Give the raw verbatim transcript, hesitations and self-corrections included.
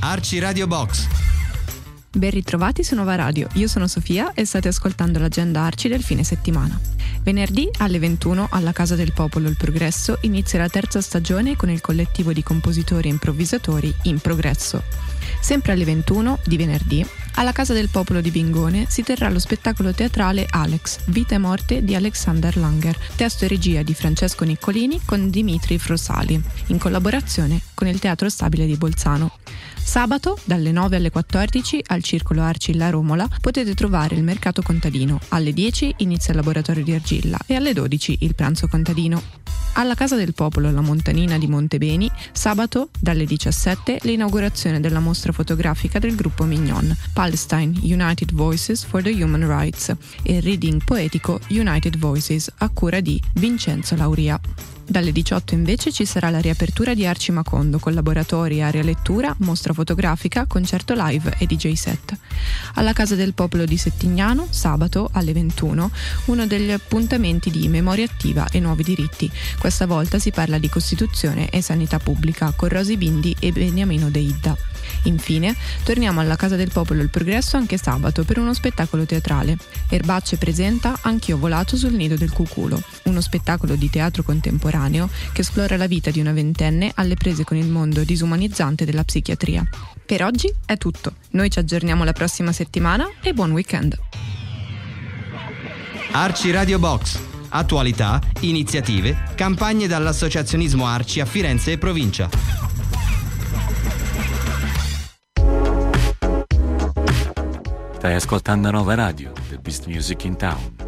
Arci Radio Box. Ben ritrovati su Nova Radio, io sono Sofia e state ascoltando l'agenda Arci del fine settimana. Venerdì alle ventuno alla Casa del Popolo Il Progresso inizia la terza stagione con il collettivo di compositori e improvvisatori In Progresso. Sempre alle ventuno di venerdì alla Casa del Popolo di Bingone si terrà lo spettacolo teatrale Alex, Vita e Morte di Alexander Langer, testo e regia di Francesco Niccolini con Dimitri Frosali, in collaborazione con il Teatro Stabile di Bolzano. Sabato, dalle nove alle quattordici, al Circolo Arci La Romola, potete trovare il mercato contadino. Alle dieci inizia il laboratorio di argilla e alle dodici il pranzo contadino. Alla Casa del Popolo La Montanina di Montebeni, sabato, dalle diciassette, l'inaugurazione della mostra fotografica del gruppo Mignon, Palestine United Voices for the Human Rights, e il reading poetico United Voices a cura di Vincenzo Lauria. Dalle diciotto invece ci sarà la riapertura di Arci Macondo con laboratori, area lettura, mostra fotografica, concerto live e D J set. Alla Casa del Popolo di Settignano, sabato alle ventuno, uno degli appuntamenti di Memoria Attiva e Nuovi Diritti. Questa volta si parla di Costituzione e Sanità Pubblica con Rosi Bindi e Beniamino De Idda. Infine, torniamo alla Casa del Popolo Il Progresso anche sabato per uno spettacolo teatrale. Erbacce presenta Anch'io volato sul nido del cuculo, uno spettacolo di teatro contemporaneo che esplora la vita di una ventenne alle prese con il mondo disumanizzante della psichiatria. Per oggi è tutto, noi ci aggiorniamo la prossima settimana e buon weekend. Arci Radio Box. Attualità, iniziative, campagne dall'associazionismo Arci a Firenze e provincia. Stai ascoltando Nova Radio, the best music in town.